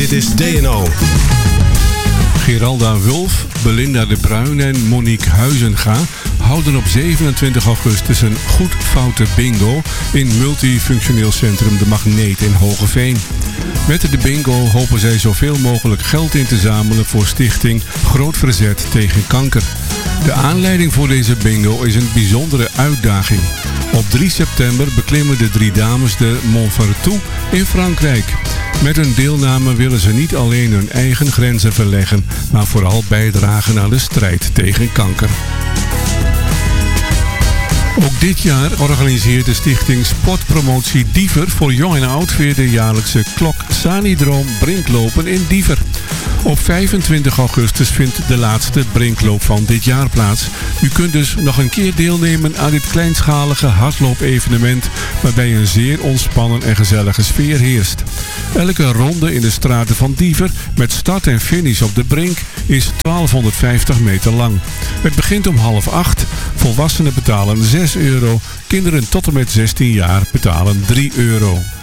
Dit is DNO. Geralda Wulf, Belinda de Bruin en Monique Huizenga houden op 27 augustus een goed-foute bingo in multifunctioneel centrum De Magneet in Hogeveen. Met de bingo hopen zij zoveel mogelijk geld in te zamelen voor stichting Groot Verzet tegen Kanker. De aanleiding voor deze bingo is een bijzondere uitdaging. Op 3 september beklimmen de 3 dames de Mont Ventoux in Frankrijk. Met hun deelname willen ze niet alleen hun eigen grenzen verleggen, maar vooral bijdragen aan de strijd tegen kanker. Ook dit jaar organiseert de stichting Sportpromotie Diever voor jong en oud weer de jaarlijkse Klok Sanidroom Brinklopen in Diever. Op 25 augustus vindt de laatste brinkloop van dit jaar plaats. U kunt dus nog een keer deelnemen aan dit kleinschalige hardloopevenement waarbij een zeer ontspannen en gezellige sfeer heerst. Elke ronde in de straten van Diever met start en finish op de brink is 1250 meter lang. Het begint om 7:30. Volwassenen betalen €6. Kinderen tot en met 16 jaar betalen €3.